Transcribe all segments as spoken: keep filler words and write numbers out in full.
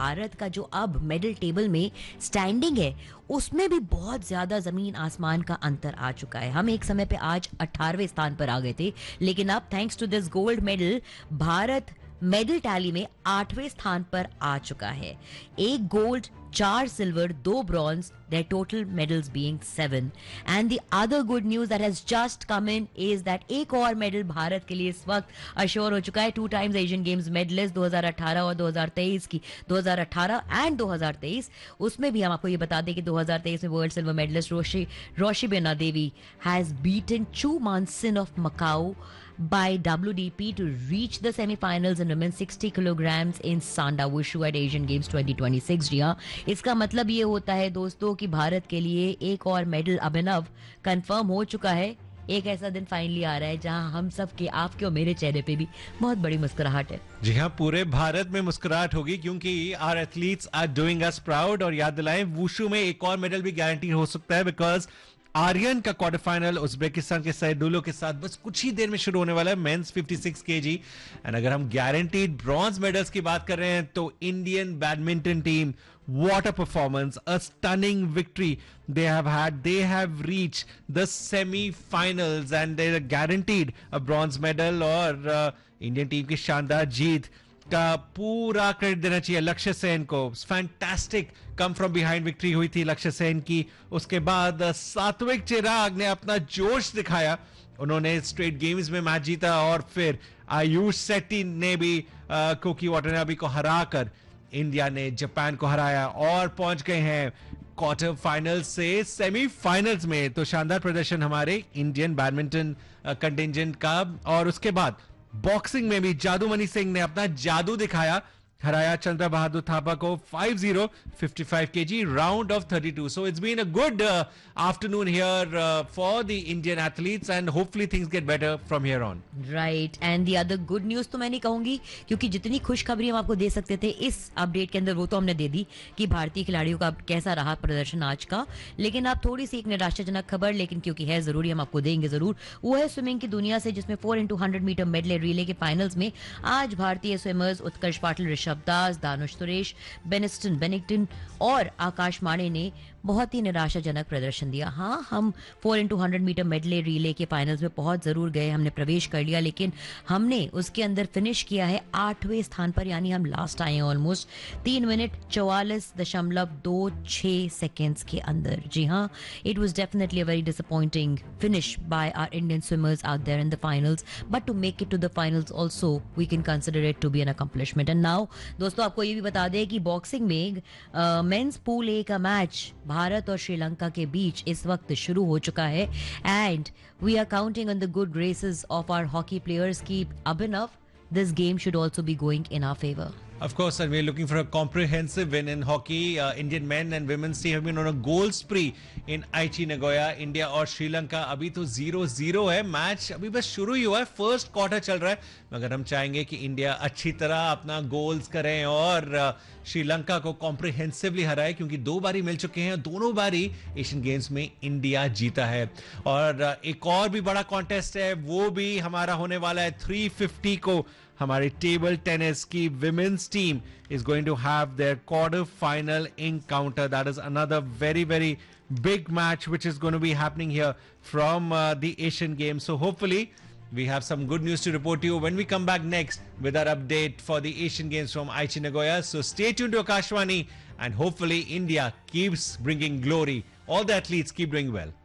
भारत का जो अब मेडल टेबल में स्टैंडिंग है उसमें भी बहुत ज्यादा जमीन आसमान का अंतर आ चुका है। हम एक समय पे आज अठारहवें स्थान पर आ गए थे, लेकिन अब thanks to this gold medal Bharat medal tally में आठवें स्थान पर आ चुका है। एक गोल्ड, चार सिल्वर, दो bronze, their total medals being seven. And the other good news that has just come in is that एक और मेडल भारत के लिए इस वक्त अश्योर हो चुका है। Two times Asian games medallist दो हज़ार अठारह और दो हज़ार तेईस की, दो हज़ार अठारह एंड दो हज़ार तेईस, उसमें भी हम आपको ये बता दें कि दो हज़ार तेईस में world silver medallist Roshi Roshibina Devi has beaten चू मानसिन of Macau by W D P to reach the semi-finals in women's sixty kilograms in Sanda Wushu at Asian Games twenty twenty-six। जी हाँ, इसका मतलब ये होता है दोस्तों कि भारत के लिए एक और मेडल अभिनव कंफर्म हो चुका है। एक ऐसा दिन फाइनली आ रहा है जहां हम सब के, आपके और मेरे चेहरे पे भी बहुत बड़ी मुस्कुराहट है। जी हाँ, पूरे भारत में मुस्कुराहट होगी क्योंकि our athletes are doing us proud. और याद दिलाएं, वुशु में एक और मेडल भी गारंटी हो सकता है बिकॉज आर्यन का क्वार्टर फाइनल उज्बेकिस्तान के सैदुलो के साथ बस कुछ ही देर में शुरू होने वाला है, मेंस छप्पन केजी। एंड अगर हम गारंटीड ब्रॉन्ज मेडल्स की बात कर रहे हैं तो Indian badminton team, what a performance, a stunning victory they have had. They have reached the semi-finals and they are guaranteed a bronze medal। और इंडियन uh, टीम की शानदार जीत का पूरा क्रेडिट देना चाहिए लक्ष्य सेन को। Fantastic come from behind victory हुई थी लक्ष्य सेन की। उसके बाद सात्विक चिराग ने अपना जोश दिखाया, उन्होंने स्ट्रेट गेम्स में मैच जीता और फिर आयुष शेट्टी ने भी कोकी वाटनाबे को हराकर इंडिया ने जापान को हराया और पहुंच गए हैं क्वार्टर फाइनल से सेमीफाइनल्स में। तो शानदार प्रदर्शन हमारे इंडियन बैडमिंटन कंटिंजेंट का। और उसके बाद बॉक्सिंग में भी जादूमणि सिंह ने अपना जादू दिखाया, हराया चंद्र बहादुर थापा को फाइव जीरो, पचपन KG, round of thirty two. So it's been a good uh, afternoon here uh, for the Indian athletes and hopefully things get better from here on. Right, and the other good news तो मैं नहीं कहूंगी क्योंकि जितनी खुशखबरी हम आपको दे सकते थे इस अपडेट के अंदर वो तो हमने दे दी कि भारतीय खिलाड़ियों का कैसा रहा प्रदर्शन आज का। लेकिन आप थोड़ी सी एक निराशाजनक खबर, लेकिन क्योंकि है जरूरी हम आपको देंगे जरूर, वो है स्विमिंग की दुनिया से, जिसमें four into hundred metre medley relay के फाइनल्स में आज भारतीय स्विमर्स उत्कर्ष पाटिल, ऋषभ दास, दानुश सुरेश, बेनिस्टन बेनिंगटन और आकाश माणे ने बहुत ही निराशाजनक प्रदर्शन दिया। हाँ, हम four into hundred metre medley relay के फाइनल्स में पहुंच जरूर गए, हमने प्रवेश कर लिया, लेकिन हमने उसके अंदर फिनिश किया है आठवें स्थान पर, यानी हम लास्ट आए हैं ऑलमोस्ट तीन मिनट चौवालीस दशमलव दो छह सेकेंड्स के अंदर। जी हाँ, it was definitely a very disappointing finish by our Indian swimmers out there in the finals, but to make it to the finals also we can consider it to be N accomplishment. And now दोस्तों आपको ये भी बता दें कि boxing में mains pool A का match Bharat और श्रीलंका के बीच इस वक्त शुरू हो चुका है and we are counting on the good graces of our hockey players की अभिनव this game should also be going in our favour. Of course, and we're looking for a comprehensive win in hockey. Uh, Indian men and women's team have been on a goal spree in Aichi Nagoya. India और श्रीलंका अभी तो zero zero है, match अभी बस शुरू ही हुआ है, first quarter चल रहा है, मगर हम चाहेंगे कि इंडिया अच्छी तरह अपना गोल्स करें और श्रीलंका को कॉम्प्रिहेंसिवली हराए क्योंकि दो बारी मिल चुके हैं, दोनों बारी एशियन गेम्स में इंडिया जीता है। और एक और भी बड़ा कॉन्टेस्ट है, वो भी हमारा होने वाला है थ्री फिफ्टी को। हमारी टेबल टेनिस की women's team is going to have their quarter final encounter. That is another very very big match which is going to be happening here from uh, the Asian Games. So hopefully we have some good news to report to you when we come back next with our update for the Asian Games from Aichi Nagoya. So stay tuned to Akashvani and hopefully India keeps bringing glory. All the athletes keep doing well.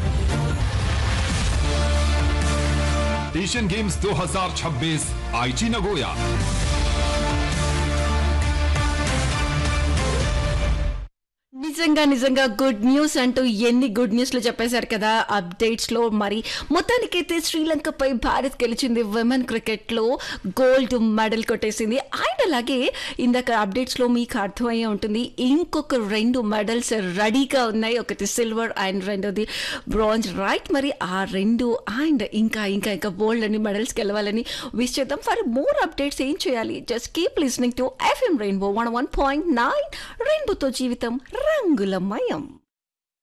Asian games दो हज़ार छब्बीस आईची Nagoya. నిజంగా నిజంగా good news అంటూ ఎన్ని good న్యూస్లు చెప్పేశారు కదా అప్డేట్స్ లో. మరి మొత్తానికైతే శ్రీలంకపై భారత్ గెలిచింది, విమెన్ క్రికెట్ లో గోల్డ్ మెడల్ కొట్టేసింది. అండ్ అలాగే ఇందాక అప్డేట్స్ లో మీకు అర్థమయ్యే ఉంటుంది ఇంకొక రెండు మెడల్స్ రెడీగా ఉన్నాయి, ఒకటి సిల్వర్ అండ్ రెండోది బ్రాంజ్, రైట్? మరి ఆ రెండు అండ్ ఇంకా ఇంకా ఇంకా గోల్డ్ అని మెడల్స్ గెలవాలని విష్ చేద్దాం. ఫర్ మోర్ అప్డేట్స్ ఏం చేయాలి? Just keep listening to FM rainbow one one point nine. రెయిన్బోతో జీవితం రంగులమయం.